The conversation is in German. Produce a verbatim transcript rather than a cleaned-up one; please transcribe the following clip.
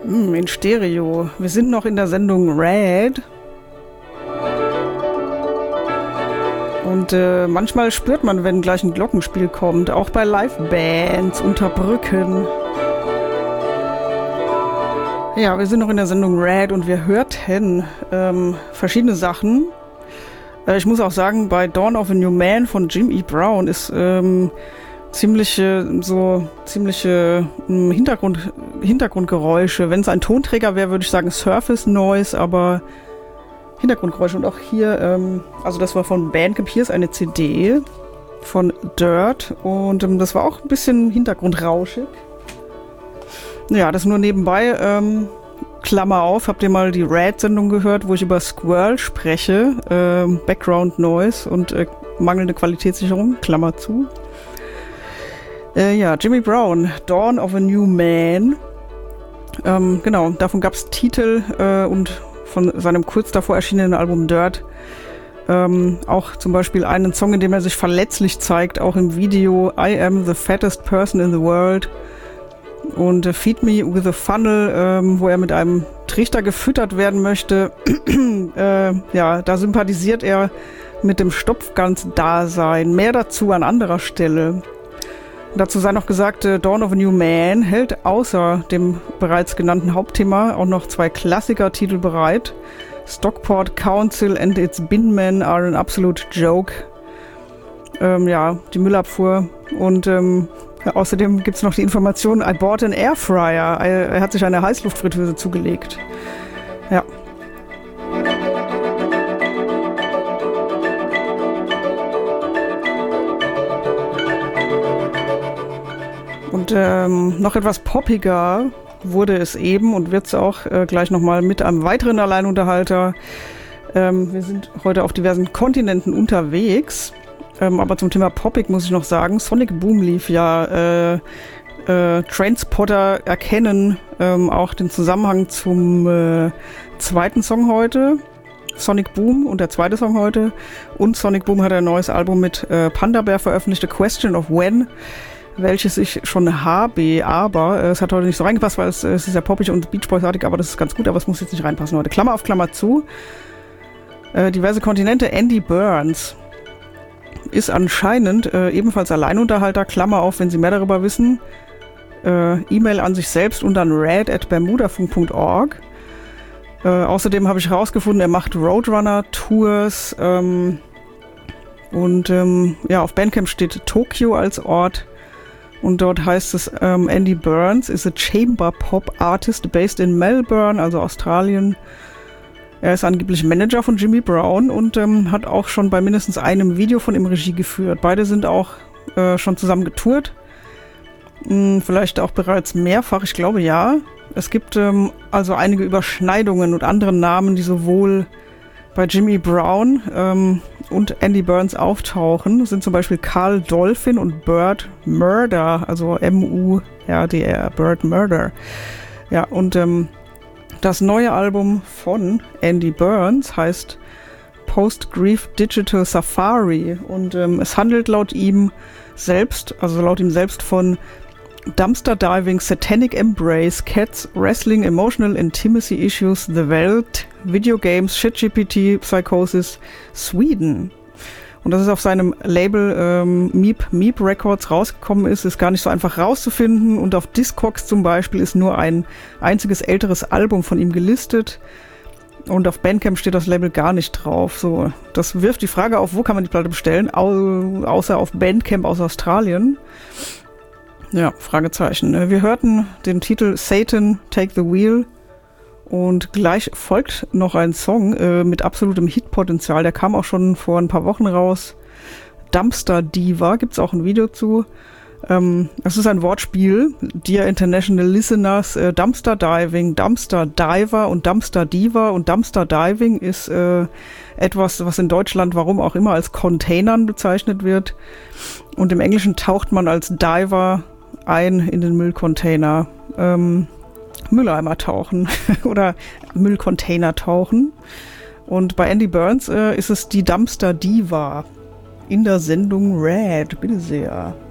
Hm, in Stereo. Wir sind noch in der Sendung Red. Und äh, manchmal spürt man, wenn gleich ein Glockenspiel kommt, auch bei Live-Bands unter Brücken. Ja, wir sind noch in der Sendung Red und wir hörten ähm, verschiedene Sachen. Äh, ich muss auch sagen, bei Dawn of a New Man von Jim E. Brown ist ähm, ziemliche, so ziemliche ähm, Hintergrund, Hintergrundgeräusche. Wenn es ein Tonträger wäre, würde ich sagen Surface Noise, aber Hintergrundgeräusche. Und auch hier, ähm, also das war von Bandcamp, hier ist eine C D von Dirt und ähm, das war auch ein bisschen hintergrundrauschig. Ja, das nur nebenbei. Ähm, Klammer auf, habt ihr mal die Red-Sendung gehört, wo ich über Squirrel spreche, ähm, Background Noise und äh, mangelnde Qualitätssicherung, Klammer zu. Äh, ja, Jimmy Brown, Dawn of a New Man. Ähm, genau, davon gab es Titel äh, und von seinem kurz davor erschienenen Album Dirt ähm, auch zum Beispiel einen Song, in dem er sich verletzlich zeigt, auch im Video I Am the Fattest Person in the World und äh, Feed Me with a Funnel, ähm, wo er mit einem Trichter gefüttert werden möchte. äh, ja, da sympathisiert er mit dem Stopfgans-Dasein. Mehr dazu an anderer Stelle. Dazu sei noch gesagt, äh, Dawn of a New Man hält außer dem bereits genannten Hauptthema auch noch zwei Klassiker-Titel bereit. Stockport Council and its Binmen are an absolute joke. Ähm, ja, die Müllabfuhr. Und ähm, ja, außerdem gibt es noch die Information, I bought an Airfryer. Er, er hat sich eine Heißluftfritteuse zugelegt. Ja. Und ähm, noch etwas poppiger wurde es eben und wird es auch äh, gleich nochmal mit einem weiteren Alleinunterhalter. Ähm, wir sind heute auf diversen Kontinenten unterwegs, ähm, aber zum Thema poppig muss ich noch sagen, Sonic Boom lief ja, äh, äh, Trainspotter erkennen ähm, auch den Zusammenhang zum äh, zweiten Song heute, Sonic Boom und der zweite Song heute. Und Sonic Boom hat ein neues Album mit äh, Panda Bear veröffentlicht, A Question of When, welches ich schon habe, aber äh, es hat heute nicht so reingepasst, weil es, äh, es ist ja poppig und Beach Boys-artig, aber das ist ganz gut, aber es muss jetzt nicht reinpassen heute. Klammer auf Klammer zu. Äh, diverse Kontinente, Andy Burns ist anscheinend äh, ebenfalls Alleinunterhalter, Klammer auf, wenn Sie mehr darüber wissen. Äh, E-Mail an sich selbst und an red at bermudafunk punkt org. Äh, außerdem habe ich herausgefunden, er macht Roadrunner-Tours ähm, und ähm, ja, auf Bandcamp steht Tokio als Ort. Und dort heißt es, ähm, Andy Burns is a chamber pop artist based in Melbourne, also Australien. Er ist angeblich Manager von Jimmy Brown und ähm, hat auch schon bei mindestens einem Video von ihm Regie geführt. Beide sind auch äh, schon zusammen getourt. Hm, vielleicht auch bereits mehrfach, ich glaube ja. Es gibt ähm, also einige Überschneidungen und andere Namen, die sowohl bei Jimmy Brown ähm, und Andy Burns auftauchen, sind zum Beispiel Carl Dolphin und Bird Murder, also M U R D R, Bird Murder. Ja, und ähm, das neue Album von Andy Burns heißt Post-Grief Digital Safari und ähm, es handelt laut ihm selbst, also laut ihm selbst von Dumpster Diving, Satanic Embrace, Cats, Wrestling, Emotional Intimacy Issues, The Welt, Video Games, ShitGPT, Psychosis, Sweden. Und dass es auf seinem Label ähm, Meep Meep Records rausgekommen ist, ist gar nicht so einfach rauszufinden. Und auf Discogs zum Beispiel ist nur ein einziges älteres Album von ihm gelistet. Und auf Bandcamp steht das Label gar nicht drauf. So, das wirft die Frage auf, wo kann man die Platte bestellen, au- außer auf Bandcamp aus Australien. Ja, Fragezeichen. Wir hörten den Titel Satan, Take the Wheel und gleich folgt noch ein Song äh, mit absolutem Hitpotenzial. Der kam auch schon vor ein paar Wochen raus. Dumpster Diva, gibt's auch ein Video zu. Ähm, das ist ein Wortspiel. Dear International Listeners, äh, Dumpster Diving, Dumpster Diver und Dumpster Diva. Und Dumpster Diving ist äh, etwas, was in Deutschland, warum auch immer, als Containern bezeichnet wird. Und im Englischen taucht man als Diver ein in den Müllcontainer. Ähm, Mülleimer tauchen oder Müllcontainer tauchen. Und bei Andy Burns äh, ist es die Dumpster Diva in der Sendung Red. Bitte sehr.